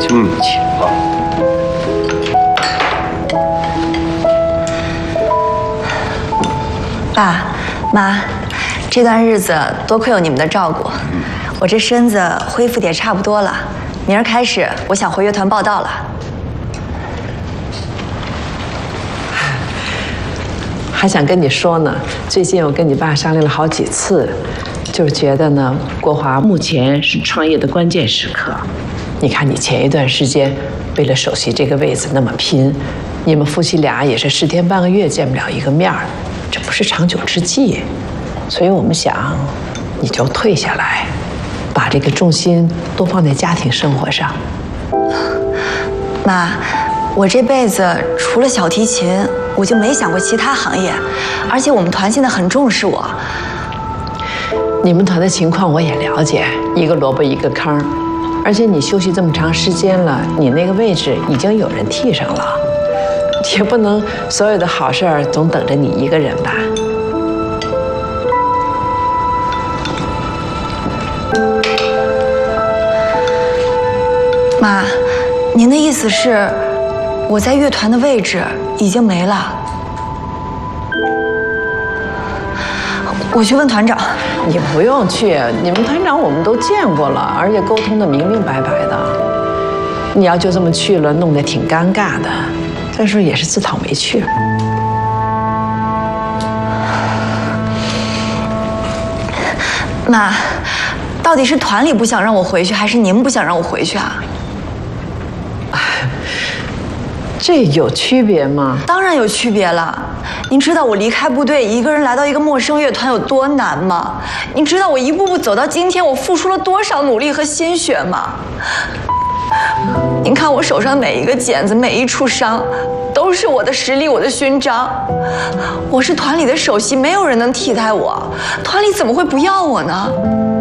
请好。 爸妈，这段日子多亏有你们的照顾，我这身子恢复得也差不多了。明儿开始，我想回乐团报道了。 还想跟你说呢，最近我跟你爸商量了好几次，就是觉得呢，国华目前是创业的关键时刻。你看你前一段时间为了首席这个位子那么拼，你们夫妻俩也是10天半个月见不了一个面儿，这不是长久之计。所以我们想，你就退下来，把这个重心多放在家庭生活上。 妈，我这辈子除了小提琴，我就没想过其他行业，而且我们团现在很重视我。 你们团的情况我也了解，一个萝卜一个坑，而且你休息这么长时间了，你那个位置已经有人替上了，也不能所有的好事儿总等着你一个人吧。 妈，您的意思是，我在乐团的位置已经没了？我去问团长。 你不用去，你们团长我们都见过了，而且沟通的明明白白的。你要就这么去了，弄得挺尴尬的。再说也是自讨没趣。 妈，到底是团里不想让我回去，还是你们不想让我回去啊？ 这有区别吗？ 当然有区别了。您知道我离开部队，一个人来到一个陌生乐团有多难吗？您知道我一步步走到今天，我付出了多少努力和鲜血吗？您看我手上每一个茧子，每一处伤，都是我的实力，我的勋章。我是团里的首席，没有人能替代我，团里怎么会不要我呢？